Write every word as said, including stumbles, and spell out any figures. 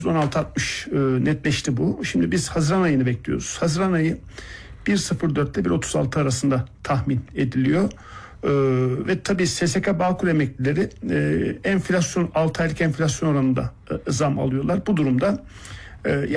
on altı altmış e, netleşti bu. Şimdi biz Haziran ayını bekliyoruz. Haziran ayı bir virgül sıfır dört ile bir virgül otuz altı arasında tahmin ediliyor. Ee, ve tabii S S K Bağkur emeklileri e, enflasyon altı aylık enflasyon oranında e, zam alıyorlar. Bu durumda e,